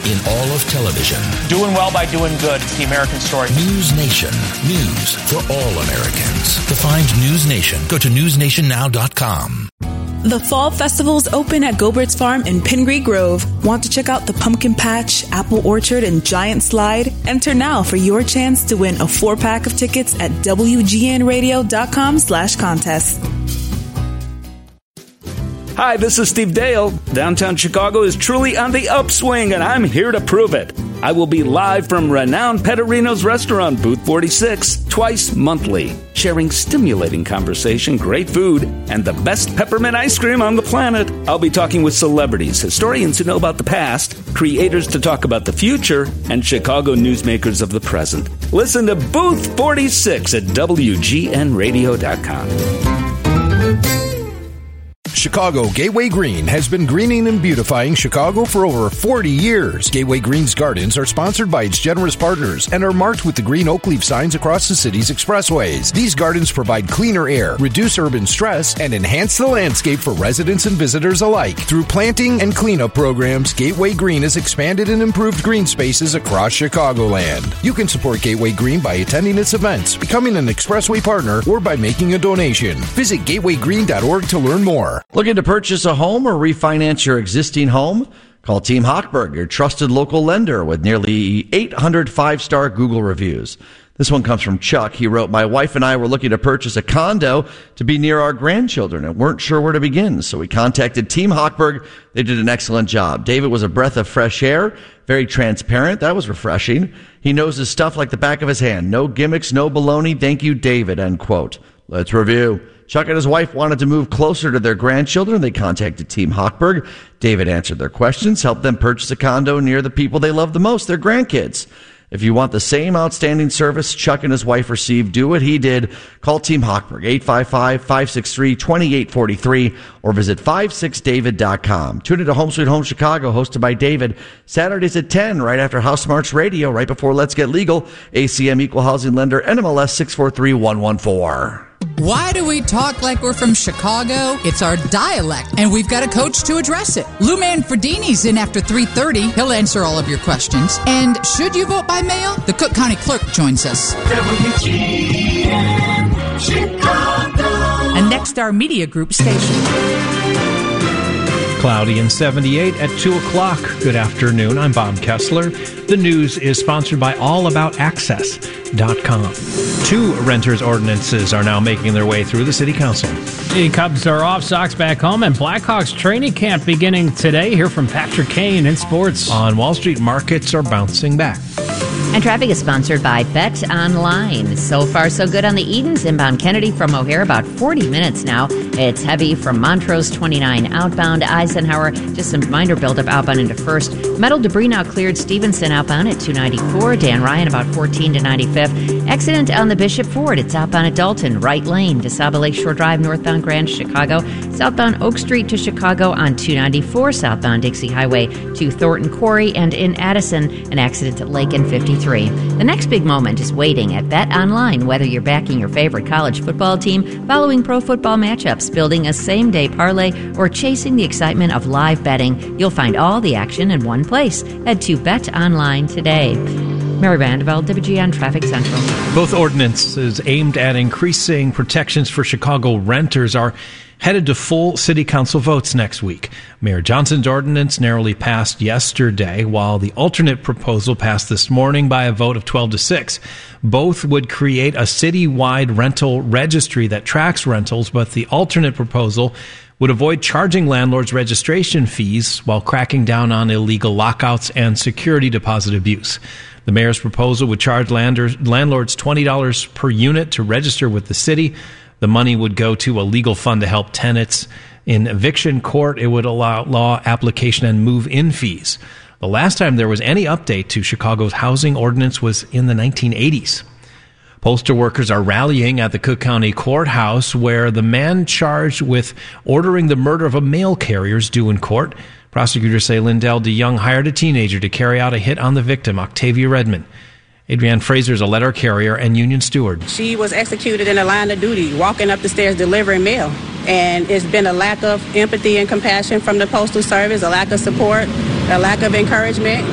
in all of television. Doing well by doing good. It's the American story. News Nation. News for all Americans. To find News Nation, go to newsnationnow.com. The Fall Festival's open at Gobert's Farm in Pingree Grove. Want to check out the Pumpkin Patch, Apple Orchard, and Giant Slide? Enter now for your chance to win a 4-pack of tickets at WGNradio.com/contest. Hi, this is Steve Dale. Downtown Chicago is truly on the upswing, and I'm here to prove it. I will be live from renowned Pettorino's restaurant, Booth 46, twice monthly, sharing stimulating conversation, great food, and the best peppermint ice cream on the planet. I'll be talking with celebrities, historians who know about the past, creators to talk about the future, and Chicago newsmakers of the present. Listen to Booth 46 at WGNradio.com. Chicago Gateway Green has been greening and beautifying Chicago for over 40 years. Gateway Green's gardens are sponsored by its generous partners and are marked with the green oak leaf signs across the city's expressways. These gardens provide cleaner air, reduce urban stress, and enhance the landscape for residents and visitors alike. Through planting and cleanup programs, Gateway Green has expanded and improved green spaces across Chicagoland. You can support Gateway Green by attending its events, becoming an expressway partner, or by making a donation. Visit gatewaygreen.org to learn more. Looking to purchase a home or refinance your existing home? Call Team Hochberg, your trusted local lender with nearly 800 5-star Google reviews. This one comes from Chuck. He wrote, "My wife and I were looking to purchase a condo to be near our grandchildren and weren't sure where to begin. So we contacted Team Hochberg. They did an excellent job. David was a breath of fresh air, very transparent. That was refreshing. He knows his stuff like the back of his hand. No gimmicks, no baloney. Thank you, David," end quote. Let's review. Chuck and his wife wanted to move closer to their grandchildren. They contacted Team Hochberg. David answered their questions, helped them purchase a condo near the people they love the most, their grandkids. If you want the same outstanding service Chuck and his wife received, do what he did. Call Team Hochberg, 855-563-2843, or visit 56david.com. Tune into Home Sweet Home Chicago, hosted by David, Saturdays at 10, right after House Smarts Radio, right before Let's Get Legal. ACM Equal Housing Lender, NMLS 643114. Why do we talk like we're from Chicago? It's our dialect, and we've got a coach to address it. Lou Manfredini's in after 3:30. He'll answer all of your questions. And should you vote by mail? The Cook County Clerk joins us. WGN Chicago. A Nexstar Media Group station. Cloudy and 78 at 2 o'clock. Good afternoon. I'm Bob Kessler. The news is sponsored by allaboutaccess.com. 2 renters ordinances are now making their way through the city council. The Cubs are off, Sox back home, and Blackhawks training camp beginning today. Hear from Patrick Kane in sports. On Wall Street, markets are bouncing back. And traffic is sponsored by Bet Online. So far, so good on the Edens. Inbound Kennedy from O'Hare, about 40 minutes now. It's heavy from Montrose 29 outbound. Eisenhower, just some minor buildup outbound into First. Metal debris now cleared Stevenson outbound at 294. Dan Ryan about 14 to 95th. Accident on the Bishop Ford. It's outbound at Dalton. Right lane. DeSaba Lakeshore Drive, northbound Grand Chicago. Southbound Oak Street to Chicago on 294. Southbound Dixie Highway to Thornton Quarry. And in Addison, an accident at Lake and 53. The next big moment is waiting at Bet Online. Whether you're backing your favorite college football team, following pro football matchups, building a same-day parlay, or chasing the excitement of live betting, you'll find all the action in one place. Head to Bet Online today. Mary Vanderveld, WGN Traffic Central. Both ordinances aimed at increasing protections for Chicago renters are headed to full city council votes next week. Mayor Johnson's ordinance narrowly passed yesterday, while the alternate proposal passed this morning by a vote of 12 to 6. Both would create a citywide rental registry that tracks rentals, but the alternate proposal would avoid charging landlords registration fees while cracking down on illegal lockouts and security deposit abuse. The mayor's proposal would charge landlords $20 per unit to register with the city. The money would go to a legal fund to help tenants in eviction court. It would allow application and move-in fees. The last time there was any update to Chicago's housing ordinance was in the 1980s. Postal workers are rallying at the Cook County Courthouse, where the man charged with ordering the murder of a mail carrier is due in court. Prosecutors say Lindell DeYoung hired a teenager to carry out a hit on the victim, Octavia Redmond. Adrienne Fraser is a letter carrier and union steward. She was executed in a line of duty, walking up the stairs delivering mail. And it's been a lack of empathy and compassion from the Postal Service, a lack of support, a lack of encouragement.